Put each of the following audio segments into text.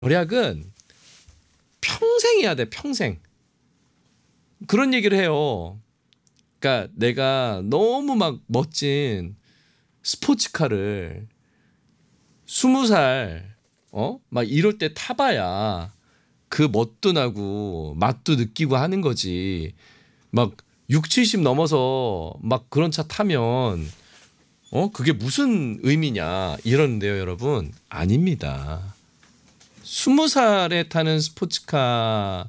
절약은 평생 해야 돼. 평생. 그런 얘기를 해요. 그러니까 내가 너무 막 멋진 스포츠카를 20살 막 이럴 때 타봐야 그 멋도 나고 맛도 느끼고 하는 거지. 막 6, 70 넘어서 막 그런 차 타면 그게 무슨 의미냐 이러는데요, 여러분. 아닙니다. 20살에 타는 스포츠카는요,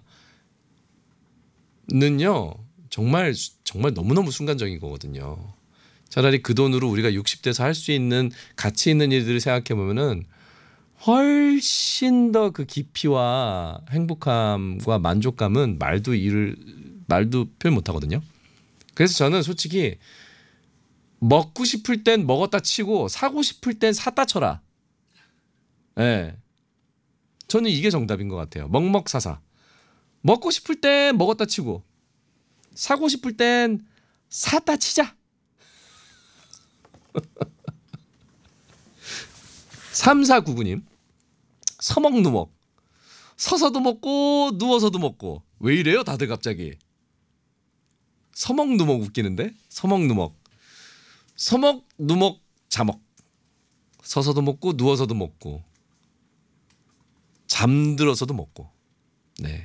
정말 너무너무 순간적인 거거든요. 차라리 그 돈으로 우리가 60대에서 할 수 있는 가치 있는 일들을 생각해 보면은 훨씬 더 그 깊이와 행복함과 만족감은 말도 표현 못 하거든요. 그래서 저는 솔직히 먹고 싶을 땐 먹었다 치고 사고 싶을 땐 샀다 쳐라. 예. 네. 저는 이게 정답인 것 같아요. 먹먹사사. 먹고 싶을 땐 먹었다 치고 사고 싶을 땐 샀다 치자. 3499님. 서먹누먹. 서서도 먹고 누워서도 먹고. 왜 이래요 다들 갑자기. 서먹누먹 웃기는데. 서먹누먹. 서먹누먹 자먹. 서서도 먹고 누워서도 먹고 잠들어서도 먹고. 네.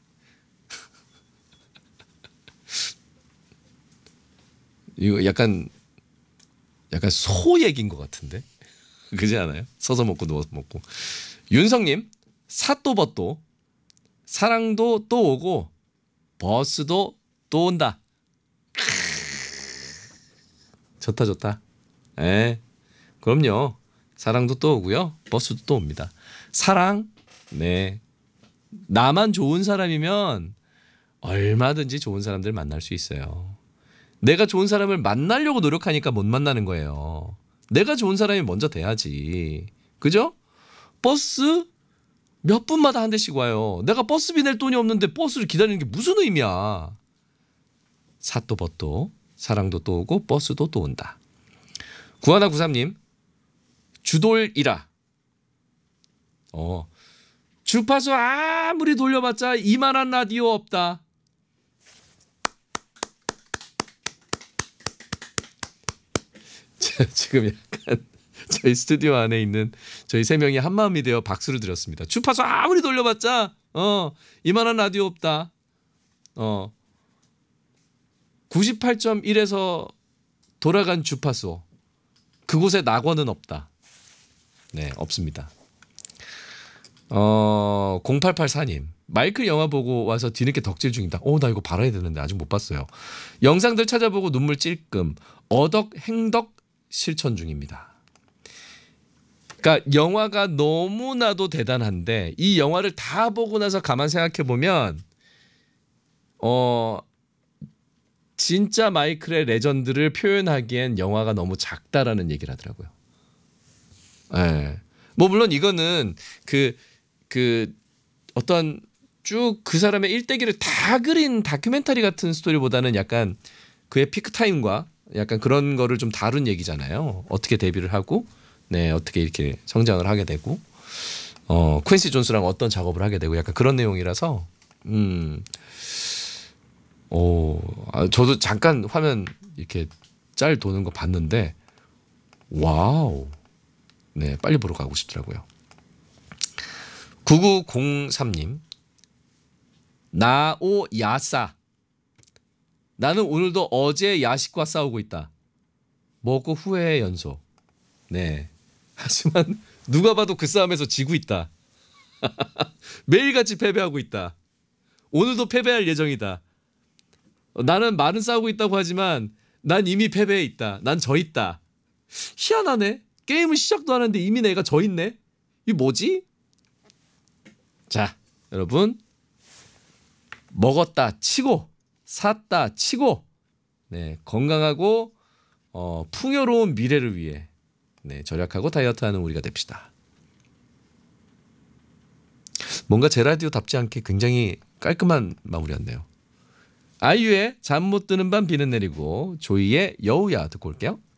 이거 약간 소 얘기인 것 같은데. 그지 않아요? 서서 먹고 누워서 먹고. 윤성님. 사또버또. 사랑도 또 오고 버스도 또 온다. 좋다. 예. 그럼요. 사랑도 또 오고요. 버스도 또 옵니다. 사랑. 네. 나만 좋은 사람이면 얼마든지 좋은 사람들 만날 수 있어요. 내가 좋은 사람을 만나려고 노력하니까 못 만나는 거예요. 내가 좋은 사람이 먼저 돼야지. 그죠? 버스 몇 분마다 한 대씩 와요. 내가 버스비 낼 돈이 없는데 버스를 기다리는 게 무슨 의미야. 사또버또. 사랑도 또 오고 버스도 또 온다. 9193님. 주돌이라. 주파수 아무리 돌려봤자 이만한 라디오 없다. 지금 약간 저희 스튜디오 안에 있는 저희 세 명이 한마음이 되어 박수를 드렸습니다. 주파수 아무리 돌려봤자 이만한 라디오 없다. 98.1에서 돌아간 주파수 그곳에 낙원은 없다. 네, 없습니다. 0884님. 마이클 영화 보고 와서 뒤늦게 덕질 중이다. 나 이거 봐야 되는데 아직 못 봤어요. 영상들 찾아보고 눈물 찔끔. 어덕 행덕 실천 중입니다. 그러니까 영화가 너무나도 대단한데 이 영화를 다 보고 나서 가만 생각해 보면 진짜 마이클의 레전드를 표현하기엔 영화가 너무 작다라는 얘기를 하더라고요. 네. 뭐 물론 이거는 그 어떤 쭉 그 사람의 일대기를 다 그린 다큐멘터리 같은 스토리보다는 약간 그의 피크 타임과 약간 그런 거를 좀 다룬 얘기잖아요. 어떻게 데뷔를 하고, 네, 어떻게 이렇게 성장을 하게 되고, 퀸시 존스랑 어떤 작업을 하게 되고, 약간 그런 내용이라서, 저도 잠깐 화면 이렇게 짤 도는 거 봤는데, 와우, 네, 빨리 보러 가고 싶더라고요. 9903님, 나오 야싸. 나는 오늘도 어제 야식과 싸우고 있다. 먹고 후회의 연속. 네. 하지만 누가 봐도 그 싸움에서 지고 있다. 매일같이 패배하고 있다. 오늘도 패배할 예정이다. 나는 말은 싸우고 있다고 하지만 난 이미 패배해 있다. 난 져 있다. 희한하네. 게임을 시작도 하는데 이미 내가 져 있네. 이게 뭐지? 자, 여러분. 먹었다 치고 샀다 치고 네, 건강하고 풍요로운 미래를 위해 네, 절약하고 다이어트하는 우리가 됩시다. 뭔가 제 라디오답지 않게 굉장히 깔끔한 마무리였네요. 아이유의 잠 못 드는 밤 비는 내리고 조이의 여우야 듣고 올게요.